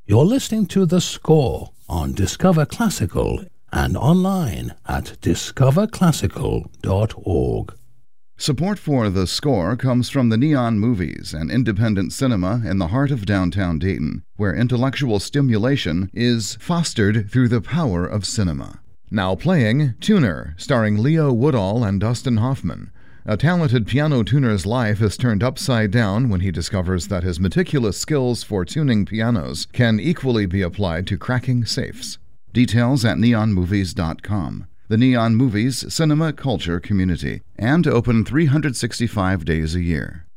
You're listening to The Score on Discover Classical and online at discoverclassical.org. Support for The Score comes from the Neon Movies, an independent cinema in the heart of downtown Dayton, where intellectual stimulation is fostered through the power of cinema. Now playing Tuner, starring Leo Woodall and Dustin Hoffman. A talented piano tuner's life is turned upside down when he discovers that his meticulous skills for tuning pianos can equally be applied to cracking safes. Details at neonmovies.com. The Neon Movies cinema culture community, and open 365 days a year.